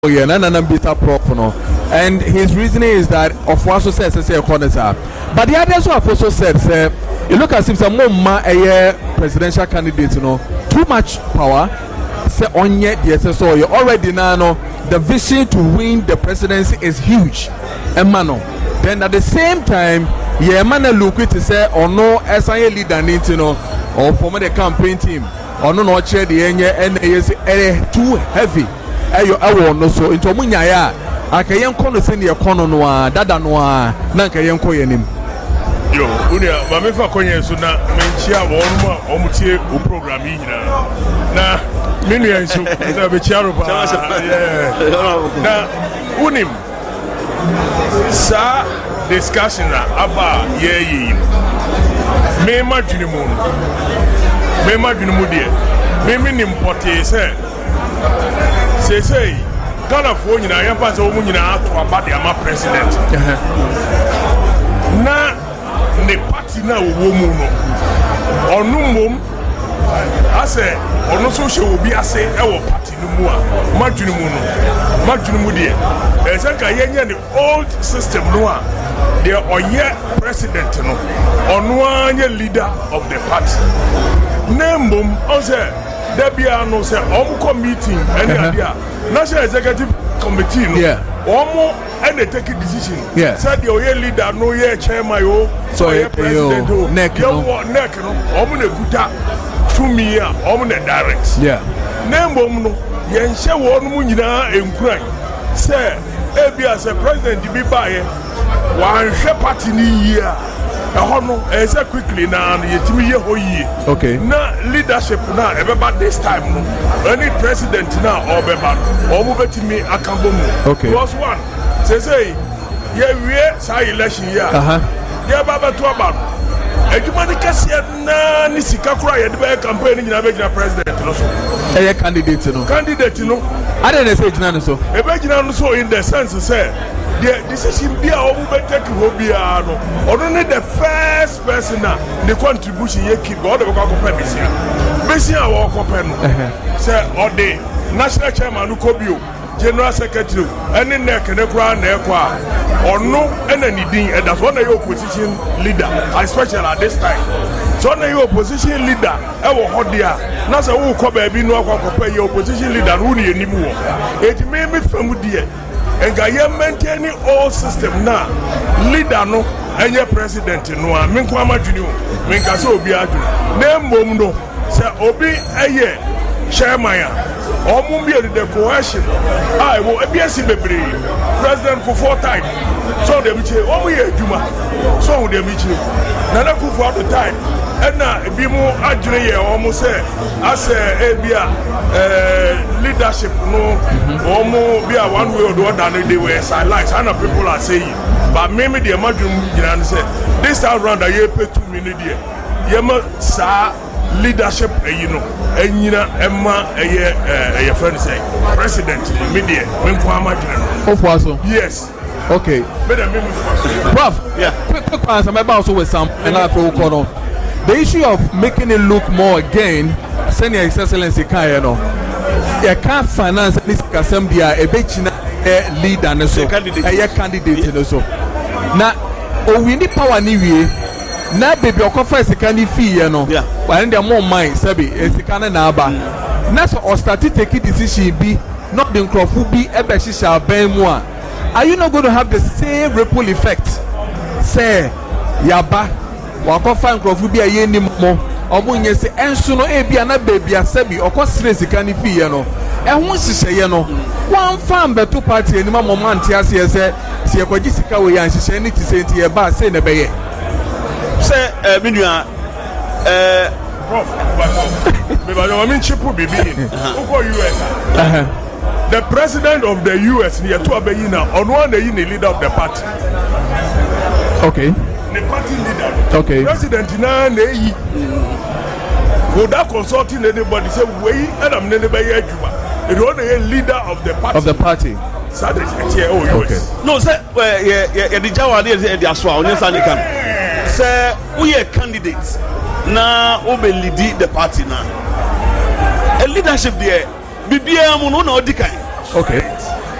and beta prof no. And his reasoning is that of what also says a corner. But the others who have also said, say, you look at him some more a presidential candidate, you know, too much power. Say on yet the SSO, you already know the vision to win the presidency is huge. And mano. Then at the same time, yeah, man, look to say or no SIA leader needs to know or form the campaign team or no chair the and too heavy. Ayo awo no so into munya ya akayen kono se ne kono no a dada no a na akayen koyenim yo unia ma me fa konye so na menchia won ma omutie o program yi nyina na menu ya so na be chiaro pa na unim sa discussion na aba ye me ma dwene mu de me nim pote se say Ghana for you na yampa so mu nyina ato aba de ama president na ne party na wo mu no onu mom ase onu so hye obi ase e wo party no mu a madwunu mu de e say ka yenye the old system no a the oye president no onu anya leader of the party na mom o say Debia no say omo meeting any idea national executive committee no omo and they take a decision said the oye leader no ye chairman yo so ye president o neck no omo na kuta to me omo na direct nembom no ye nhye wo no mu nyina enkuran say ebia say president bi bae wan hwe party ni year no quickly now yetimi ye hoyi okay na leadership now everybody this time no any president now obeba omo betimi akambo mu okay plus one say ye wie say election year ye baba to aba ejuma ni kase na ni sika kura ye de be campaign ni nyina be gina president no so candidate no I dey say gina no so e be gina no so in the sense say the decision be a omu be take hobia no ono the first person na the contribution ye keep God be ko besia wo ko pe no say or the national chairman no kobio general secretary any neck ne kura na ekwa ono ena ni din and that's one your opposition leader especially at this time so na your opposition leader e wo hodia na say wo ko ba bi no akwa ko your opposition leader no ni enimu wo eti me famu die and I maintaining all system now. Leader no, and your president no. Min kwa majuni, min kaso obi adu. Name mom no. Say obi aye chairman. Omo bi the coercion. I will ABS bebre. President for 4 times. So dem che omo ye aduma. So dem che. Nana Kufu at the time. And now bi mu adwene ye omo say as ebia leadership no omo be a one way or the other they were silenced and people are saying but maybe the imagine you say this time round I pay 2 minutes there yema sa leadership you know enyina emma eye friend say president media men ko amagine yes okay prof quick answer my boss with some and I feel call the issue of making it look more again senior excellency kan no you can't finance this assembly a bechina leader no so candidate no so na o we need power ni wie na baby okofa sika ni fee no when dem more mind sabi sika na aba na so o start take decision bi not the crowdful bi e be shisha ban mu a are you not going to have the same ripple effect say yaba wakofa crowdful bi aye ni mo omunye se enso no ebia na baby asabi okosire sika ni fee no ehun hihye no wan fan beto party enima moment ase se se ekwaji sika we yan hihye ni ti se nti e ba se na beye se minua prof me ba no min chipu bibi uko US the president of the US near to abeyi na ono na yi the leader of the party okay the party leader okay president na yi without consulting anybody say we and am nene be adwuma it was the leader of the party so that is okay no say the jawa the aswa onye sanika say we are candidates na obe lead the party na a leadership there bibia mu no na odikan okay